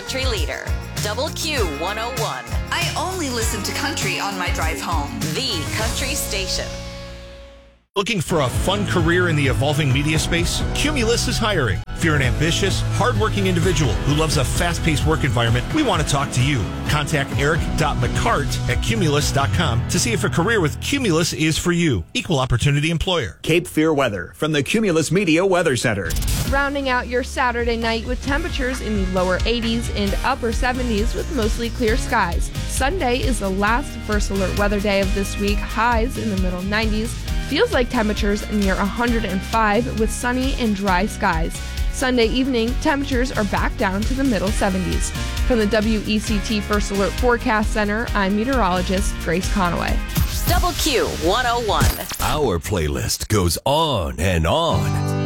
country leader, Double Q 101. I only listen to country on my drive home. The country station. Looking for a fun career in the evolving media space? Cumulus is hiring. If you're an ambitious, hardworking individual who loves a fast-paced work environment, we want to talk to you. Contact eric.mccart@cumulus.com to see if a career with Cumulus is for you. Equal opportunity employer. Cape Fear weather from the Cumulus Media Weather Center. Rounding out your Saturday night with temperatures in the lower 80s and upper 70s with mostly clear skies. Sunday is the last first alert weather day of this week. Highs in the middle 90s. Feels like temperatures near 105 with sunny and dry skies. Sunday evening, temperatures are back down to the middle 70s. From the WECT First Alert Forecast Center, I'm meteorologist Grace Conaway. Double Q 101. Our playlist goes on and on.